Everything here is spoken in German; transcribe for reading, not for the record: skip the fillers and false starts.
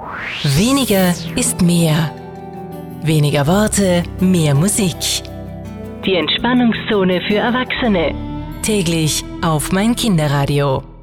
Weniger ist mehr. Weniger Worte, mehr Musik. Die Entspannungszone für Erwachsene. Täglich auf mein Kinderradio.